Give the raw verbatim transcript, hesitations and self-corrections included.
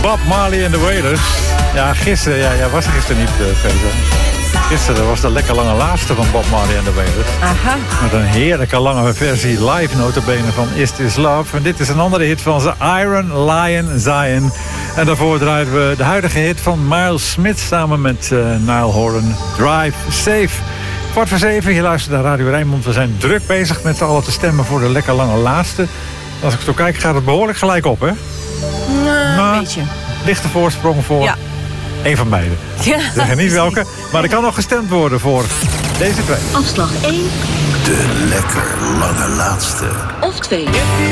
Bob Marley en de Wailers. Ja, gisteren, ja, jij was er gisteren niet, uh, Peter. Gisteren was de lekker lange laatste van Bob Marley en de Wailers. Aha. Met een heerlijke lange versie live notabene van Is This Love. En dit is een andere hit van ze, Iron Lion Zion. En daarvoor draaien we de huidige hit van Miles Smith samen met uh, Niall Horan, Drive Safe. Kwart voor zeven, je luistert naar Radio Rijnmond. We zijn druk bezig met z'n allen te stemmen voor de lekker lange laatste. Als ik zo kijk, gaat het behoorlijk gelijk op, hè? Nou, nou, een beetje. Lichte voorsprong voor ja. één van beiden. Ja. Ik zeg niet welke, maar er kan nog gestemd worden voor deze twee. Afslag één. De lekker lange laatste. Of twee.